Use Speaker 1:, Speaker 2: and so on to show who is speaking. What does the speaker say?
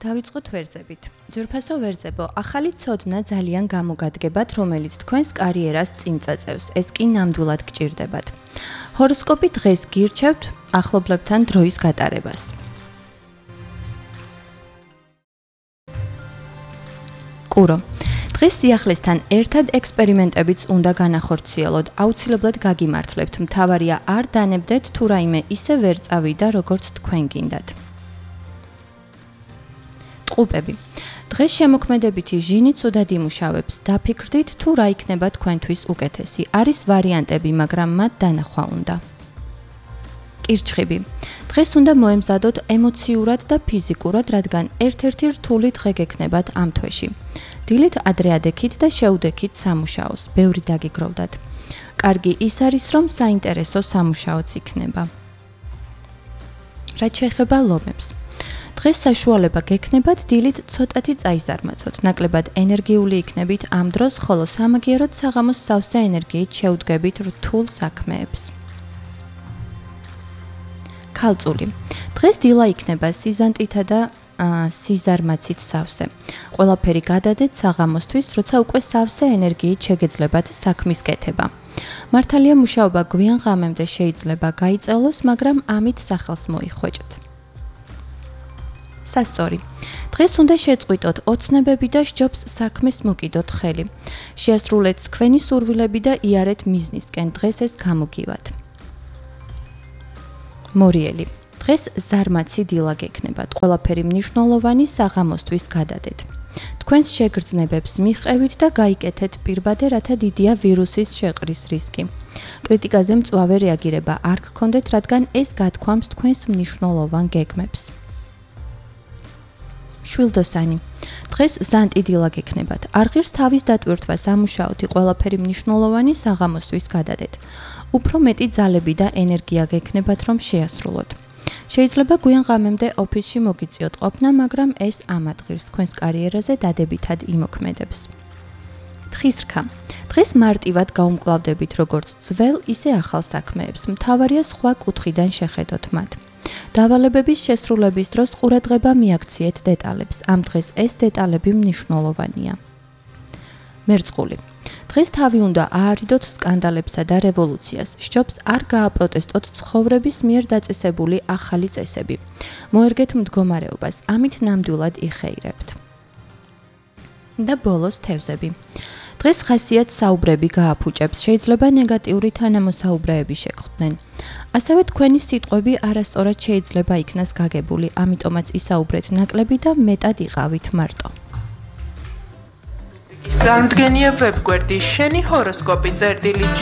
Speaker 1: დავიწყოთ ვერძებით. ძვირფასო ვერძებო, ახალი ცოდნა ძალიან გამოგადგებათ, რომელიც თქვენს კარიერას წინ წაწევს. ეს კი ნამდვილად გჭირდებათ. ჰოროსკოპი დღეს გირჩევთ ახლობლებთან დროის გატარებას. კურო. დღეს სიახლესთან ერთად ექსპერიმენტებიც უნდა განახორციელოთ, აუცილებლად გაგიმართლებთ. მთავარია არ დანებდეთ თუ რაიმე ისე ვერ წავიდა, როგორც თქვენ გინდათ. ტყუპები. დღეს შემოქმედებითი ჟინი ცუდად იმუშავებს. დაფიქრდით თუ რა იქნება თქვენთვის უკეთესი. არის ვარიანტები, მაგრამ მათ დანახვა უნდა. კირჩხიბი. დღეს უნდა მოემზადოთ ემოციურად და ფიზიკურად, რადგან ერთ-ერთი რთული დღე გექნებათ ამ თვეში. დილით ადრე ადექით და შეუდექით სამუშაოს. ბევრი დაგიგროვდათ. კარგი ის არის, რომ საინტერესო სამუშაოც იქნება. რაც შეეხება ლომებს. დღეს საშუალება გექნებათ დილით ცოტათი წაიზარმაცოთ. ნაკლებად ენერგიული იქნებით ამ დროს, ხოლო სამაგიეროდ საღამოს სავსე ენერგიით შეუდგებით რთულ საქმეებს. ქალწული. დღეს დილა იქნება სიზანტითა და სიზარმაცით სავსე. ყველაფერი გადადეთ საღამოსთვის, როცა უკვე სავსე ენერგიით შეგეძლებათ საქმის კეთება. მართალია მუშაობა გვიან ღამემდე შეიძლება გაიწევლოს, მაგრამ ამით სახელს მოიხვეჭთ. სასწორი. დღეს უნდა შეწყვიტოთ ოცნებები და სჯობს საქმეს მოკიდოთ ხელი. შეასრულეთ თქვენი სურვილები და იარეთ მიზნისკენ. დღეს ეს გამოგივათ. მორიელი. დღეს ზარმაცი დილა გექნებათ. ყველაფერი მნიშვნელოვანი საღამოსთვის გადადეთ. თქვენს შეგრძნებებს მიჰყევით და გაიკეთეთ პირბადე, რათა დიდია ვირუსის შეყრის რისკი. კრიტიკაზე მწვავე რეაგირება არ გქონდეთ, რადგან ეს გათქვამს თქვენს მნიშვნელოვან გეგმებს. შვილდოსანი. დღეს ზანტი დილა გექნებათ. არ ღირს თავის დატვირთვა სამუშაოთი, ყველაფერი მნიშვნელოვანი საღამოსთვის გადადეთ. უფრო მეტი ძალები და ენერგია გექნებათ, რომ შეასრულოთ. შეიძლება გვიან ღამემდე ოფისში მოგიწიოთ ყოფნა, მაგრამ ეს ამატღირს თქვენს კარიერაზე დადებითად იმოქმედებს. თხის რქა. დღეს მარტივად გაუმკლავდებით როგორც ძველ, ისე ახალ საქმეებს. მთავარია სხვა კუთხიდან შეხედოთ მათ. დავალებების შესრულების დროს ყურადღება მიაქციეთ დეტალებს. ამ დღეს ეს დეტალები მნიშვნელოვანია. მერწყული. დღეს თავი უნდა აარიდოთ სკანდალებსა და რევოლუციას. სჯობს არ გააპროტესტოთ ცხოვრების მიერ დაწესებული ახალი წესები. მოერგეთ მდგომარეობას, ამით ნამდვილად იხეირებთ. და ბოლოს თევზები. დღეს ხასიათ საუბრები გააფუჭებს, შეიძლება ნეგატიური თანამოსაუბრეები შეგხვდნენ. ასევე თქვენი სიტყვები არასწორად შეიძლება იქნას გაგებული, ამიტომაც ისაუბრეთ ნაკლები და მეტად იყავით მარტო.
Speaker 2: წარმოდგენია ვებგვერდი შენი ჰოროსკოპი წერტილი